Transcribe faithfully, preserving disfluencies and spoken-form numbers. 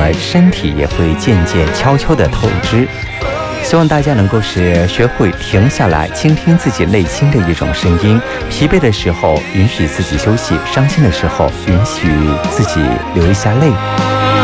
么身体也会渐渐悄悄地透支。希望大家能够是学会停下来，倾听自己内心的一种声音。疲惫的时候允许自己休息，伤心的时候允许自己流一下泪。